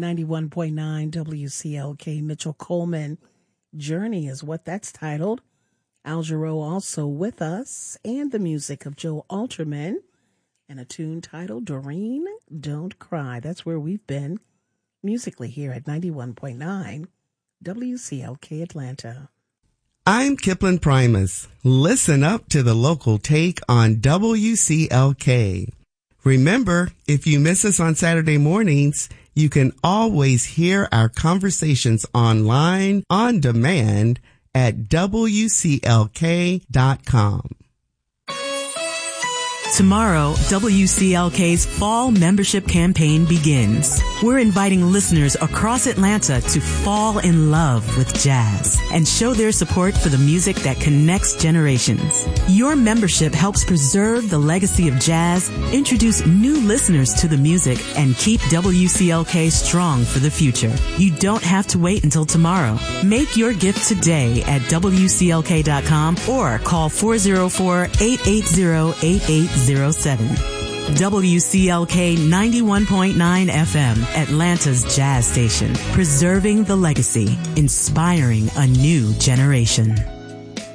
91.9 WCLK. Mitchell Coleman, Journey is what that's titled. Al Jarreau also with us, and the music of Joe Alterman, and a tune titled Doreen, Don't Cry. That's where we've been musically here at 91.9 WCLK Atlanta. I'm Kipling Primus. Listen up to the local take on WCLK. Remember, if you miss us on Saturday mornings, you can always hear our conversations online, on demand, at WCLK.com. Tomorrow, WCLK's fall membership campaign begins. We're inviting listeners across Atlanta to fall in love with jazz and show their support for the music that connects generations. Your membership helps preserve the legacy of jazz, introduce new listeners to the music, and keep WCLK strong for the future. You don't have to wait until tomorrow. Make your gift today at WCLK.com or call 404-880-8807. WCLK 91.9 FM, Atlanta's jazz station. Preserving the legacy, inspiring a new generation.